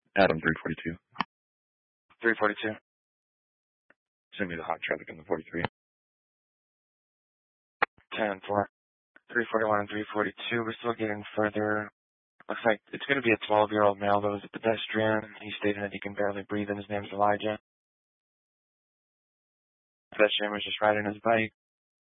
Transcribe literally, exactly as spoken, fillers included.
Adam, three forty-two. three forty-two. Send me the hot traffic in the forty-three. ten four. three forty-one and three forty-two. We're still getting further. Looks like it's going to be a twelve-year-old male that was a pedestrian. He stated that he can barely breathe, and his name's Elijah. The pedestrian was just riding his bike.